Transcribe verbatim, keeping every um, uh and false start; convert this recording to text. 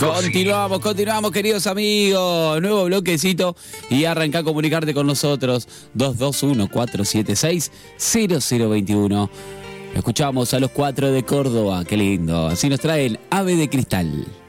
Continuamos, continuamos, queridos amigos. Nuevo bloquecito y arranca a comunicarte con nosotros. dos dos uno, cuatro siete seis, cero cero dos uno. Escuchamos a los cuatro de Córdoba, qué lindo. Así nos traen Ave de Cristal.